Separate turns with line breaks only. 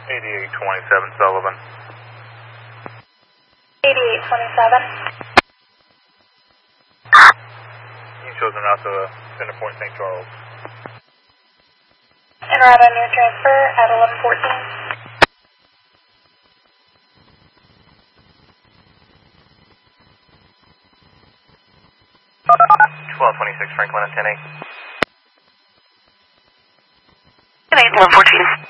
8827 Sullivan.
8827.
You chosen out to Center Point St. Charles.
En route on your transfer at 1114.
1226 Franklin at 10-8.
10-8, 114.